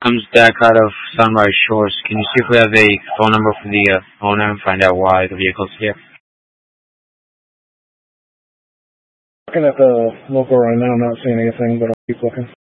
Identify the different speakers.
Speaker 1: Comes back out of Sunrise Shores. Can you see if we have a phone number for the owner and find out why the vehicle's here?
Speaker 2: Looking at the local right now, I'm not seeing anything, but I'll keep looking.